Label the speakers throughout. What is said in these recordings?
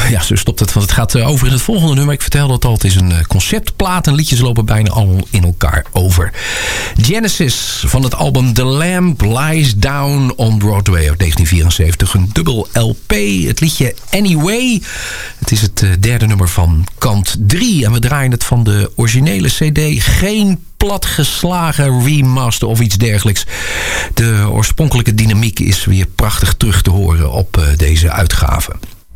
Speaker 1: Ja, zo stopt het, want het gaat over in het volgende nummer. Ik vertelde het al, het is een conceptplaat en liedjes lopen bijna allemaal in elkaar over. Genesis van het album The Lamb Lies Down on Broadway uit 1974. Een dubbel LP, het liedje Anyway. Het is het derde nummer van kant 3 en we draaien het van de originele CD. Geen platgeslagen remaster of iets dergelijks. De oorspronkelijke dynamiek is weer prachtig terug te horen op deze uitgave.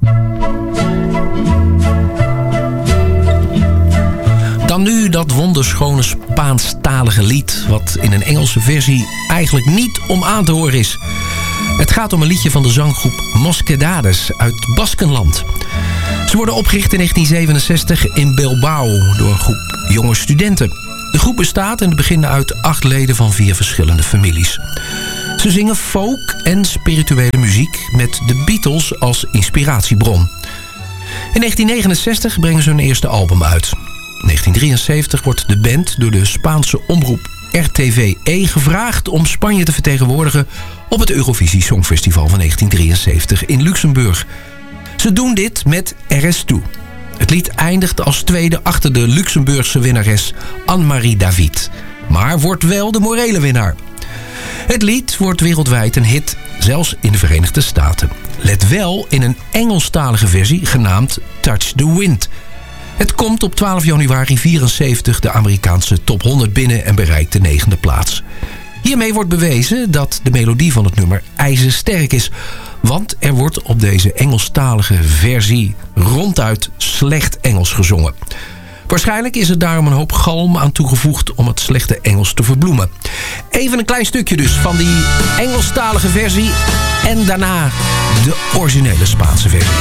Speaker 1: Dan nu dat wonderschone Spaanstalige lied, wat in een Engelse versie eigenlijk niet om aan te horen is. Het gaat om een liedje van de zanggroep Mosquedades uit Baskenland. Ze worden opgericht in 1967 in Bilbao door een groep jonge studenten. De groep bestaat in het begin uit 8 leden van 4 verschillende families. Ze zingen folk en spirituele muziek met de Beatles als inspiratiebron. In 1969 brengen ze hun eerste album uit. In 1973 wordt de band door de Spaanse omroep RTVE gevraagd om Spanje te vertegenwoordigen op het Eurovisie Songfestival van 1973 in Luxemburg. Ze doen dit met RS2. Het lied eindigt als tweede achter de Luxemburgse winnares Anne-Marie David, maar wordt wel de morele winnaar. Het lied wordt wereldwijd een hit, zelfs in de Verenigde Staten. Let wel in een Engelstalige versie genaamd Touch the Wind. Het komt op 12 januari 1974 de Amerikaanse top 100 binnen en bereikt de 9e plaats. Hiermee wordt bewezen dat de melodie van het nummer ijzersterk is. Want er wordt op deze Engelstalige versie ronduit slecht Engels gezongen. Waarschijnlijk is er daarom een hoop galm aan toegevoegd om het slechte Engels te verbloemen. Even een klein stukje dus van die Engelstalige versie en daarna de originele Spaanse versie.